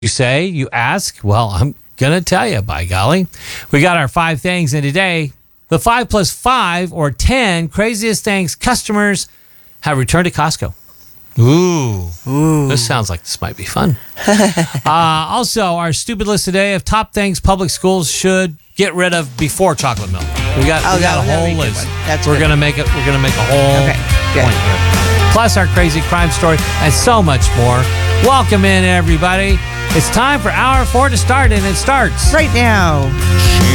You say, you ask, well, I'm going to tell you, by golly. We got our 5 things, and today, the 5 plus 5 or 10 craziest things customers have returned to Costco. Ooh. This sounds like this might be fun. Also, our stupid list today of top things public schools should get rid of before chocolate milk. We got a whole list. We're going to make a whole point here. Plus our crazy crime story and so much more. Welcome in, everybody. It's time for Hour 4 to start, and it starts right now.